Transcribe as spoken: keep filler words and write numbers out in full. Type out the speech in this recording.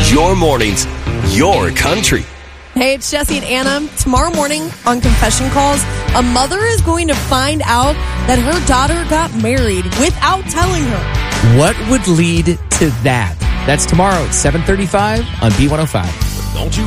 Your mornings, your country. Hey, it's Jesse and Anna. Tomorrow morning on Confession Calls, a mother is going to find out that her daughter got married without telling her. What would lead to that? That's tomorrow at seven thirty-five on B one oh five. Don't you